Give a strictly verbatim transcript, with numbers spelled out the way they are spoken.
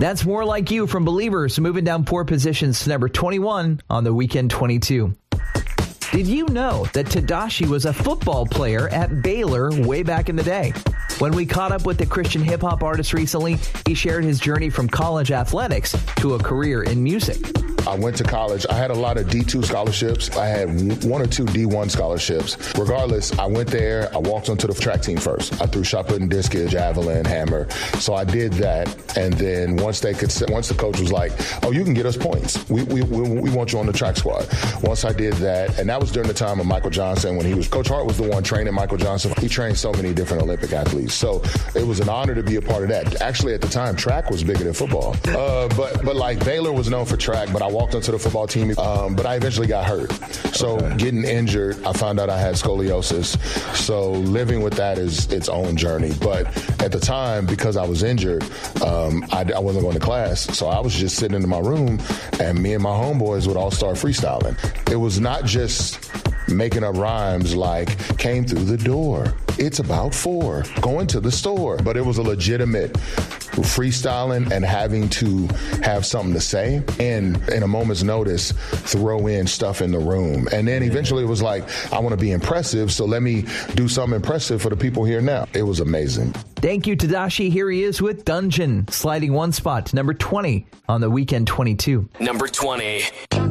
That's More Like You from Believers, moving down four positions to number twenty-one on the Weekend twenty-two. Did you know that Tedashii was a football player at Baylor way back in the day? When we caught up with the Christian hip-hop artist recently, he shared his journey from college athletics to a career in music. I went to college. I had a lot of D two scholarships. I had one or two D one scholarships. Regardless, I went there. I walked onto the track team first. I threw shot put and discus, javelin, hammer. So I did that. And then once they could, once the coach was like, "Oh, you can get us points. We we we, we want you on the track squad." Once I did that, and that was during the time of Michael Johnson when he was Coach Hart was the one training Michael Johnson. He trained so many different Olympic athletes. So it was an honor to be a part of that. Actually, at the time, track was bigger than football. Uh, but but like Baylor was known for track, but I walked onto the football team, um, but I eventually got hurt. So okay. Getting injured, I found out I had scoliosis. So living with that is its own journey. But at the time, because I was injured, um, I, I wasn't going to class. So I was just sitting in my room, and me and my homeboys would all start freestyling. It was not just making up rhymes like came through the door, it's about four, going to the store. But it was a legitimate freestyling and having to have something to say and in a moment's notice throw in stuff in the room. And then eventually it was like, I want to be impressive, so let me do something impressive for the people here now. It was amazing. Thank you, Tedashii. Here he is with Dungeon, sliding one spot to number twenty on the Weekend twenty-two. Number twenty.